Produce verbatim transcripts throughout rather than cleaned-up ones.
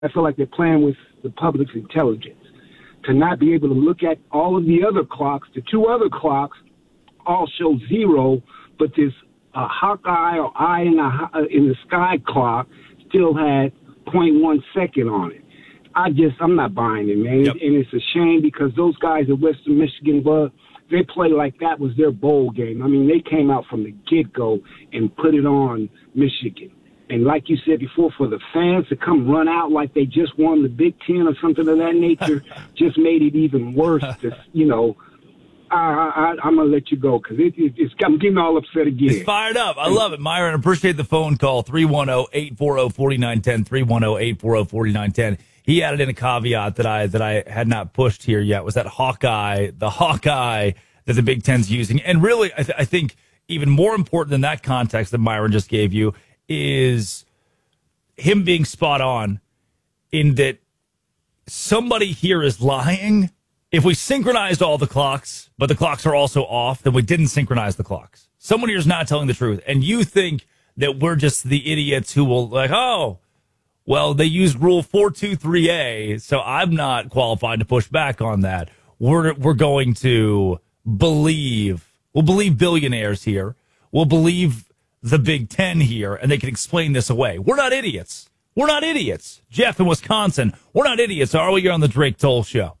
I feel like they're playing with the public's intelligence. To not be able to look at all of the other clocks, the two other clocks all show zero, but this uh, Hawkeye or eye in the, uh, in the sky clock still had zero point one second on it. I just, I'm not buying it, man. Yep. And it's a shame because those guys at Western Michigan, well, they play like that was their bowl game. I mean, they came out from the get-go and put it on Michigan. And like you said before, for the fans to come run out like they just won the Big Ten or something of that nature just made it even worse. To, you know, I, I, I'm going to let you go because it, it, it's, I'm getting all upset again. It's fired up. I love it, Myron. Appreciate the phone call, three one zero, eight four zero, four nine one zero, three one zero, eight four zero, four nine one zero. He added in a caveat that I that I had not pushed here yet, was that Hawkeye, the Hawkeye that the Big Ten's using. And really, I, th- I think even more important than that context that Myron just gave you is him being spot on in that somebody here is lying. If we synchronized all the clocks, but the clocks are also off, then we didn't synchronize the clocks. Someone here is not telling the truth. And you think that we're just the idiots who will like, oh, well, they used Rule four two three A, so I'm not qualified to push back on that. We're we're going to believe, we'll believe billionaires here. We'll believe the Big Ten here, and they can explain this away. We're not idiots. We're not idiots. Jeff in Wisconsin, we're not idiots, are we? You're on the Drake Toll Show.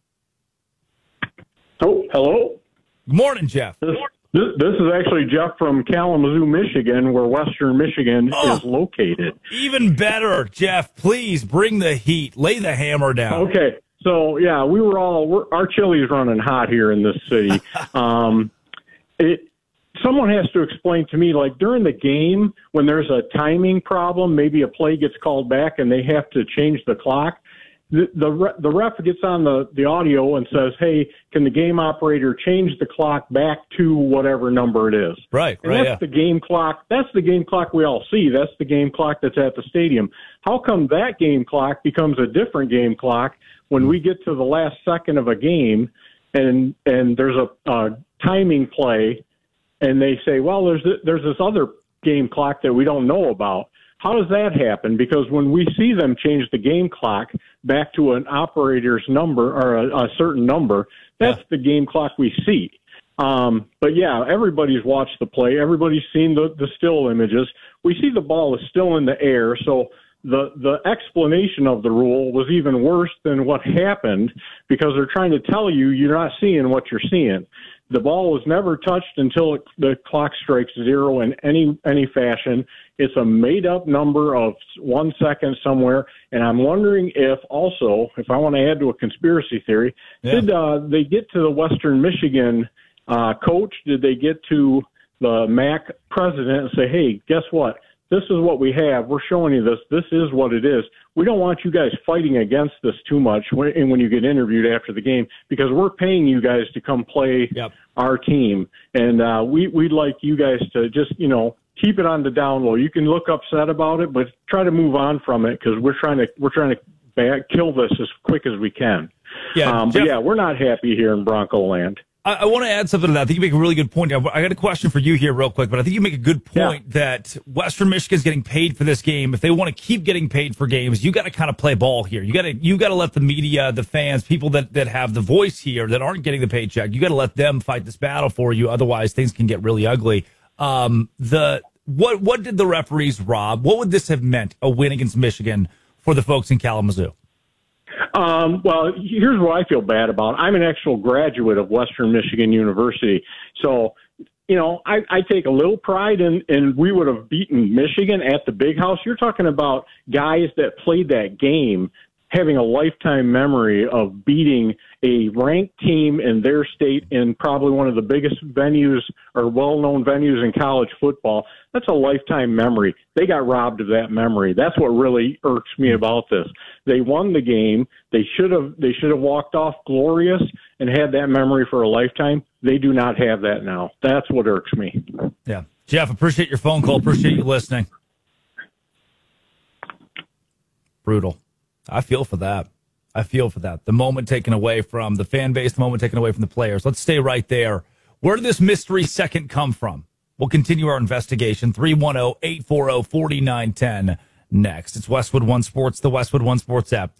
Oh, hello. Good morning, Jeff. This, this, this is actually Jeff from Kalamazoo, Michigan, where Western Michigan oh, is located. Even better, Jeff. Please bring the heat. Lay the hammer down. Okay. So, yeah, we were all, we're, our chili's running hot here in this city. um, it, someone has to explain to me, like during the game, when there's a timing problem, maybe a play gets called back and they have to change the clock. The, the the ref gets on the, the audio and says, hey, can the game operator change the clock back to whatever number it is? Right, and right, that's yeah. the game clock. That's the game clock we all see. That's the game clock that's at the stadium. How come that game clock becomes a different game clock when we get to the last second of a game and and there's a, a timing play and they say, well, there's there's this other game clock that we don't know about? How does that happen? Because when we see them change the game clock back to an operator's number or a, a certain number, that's yeah. the game clock we see. Um, but, yeah, everybody's watched the play. Everybody's seen the, the still images. We see the ball is still in the air, so the, the explanation of the rule was even worse than what happened because they're trying to tell you you're not seeing what you're seeing. The ball was never touched until it, the clock strikes zero in any any fashion. It's a made-up number of one second somewhere, and I'm wondering if also, if I want to add to a conspiracy theory, yeah. did uh, they get to the Western Michigan uh, coach? Did they get to the M A C president and say, hey, guess what? This is what we have. We're showing you this. This is what it is. We don't want you guys fighting against this too much when, and when you get interviewed after the game because we're paying you guys to come play yep. our team. And uh, we, we'd like you guys to just, you know, keep it on the down low. You can look upset about it, but try to move on from it because we're trying to we're trying to back, kill this as quick as we can. Yeah, um, Jeff, but, yeah, we're not happy here in Bronco land. I, I want to add something to that. I think you make a really good point. I, I got a question for you here real quick, but I think you make a good point yeah. that Western Michigan's getting paid for this game. If they want to keep getting paid for games, you got to kind of play ball here. You got to you got to let the media, the fans, people that, that have the voice here that aren't getting the paycheck, you got to let them fight this battle for you. Otherwise, things can get really ugly. Um, the what what did the referees rob? What would this have meant, a win against Michigan, for the folks in Kalamazoo? Um, well, here's what I feel bad about. I'm an actual graduate of Western Michigan University. So, you know, I, I take a little pride in, in we would have beaten Michigan at the Big House. You're talking about guys that played that game having a lifetime memory of beating a ranked team in their state in probably one of the biggest venues or well-known venues in college football. That's a lifetime memory. They got robbed of that memory. That's what really irks me about this. They won the game. They should have they should have walked off glorious and had that memory for a lifetime. They do not have that now. That's what irks me. Yeah. Jeff, appreciate your phone call. Appreciate you listening. Brutal. I feel for that. I feel for that. The moment taken away from the fan base, the moment taken away from the players. Let's stay right there. Where did this mystery second come from? We'll continue our investigation. three one zero, eight four zero, four nine one zero. next. It's Westwood One Sports, the Westwood One Sports app.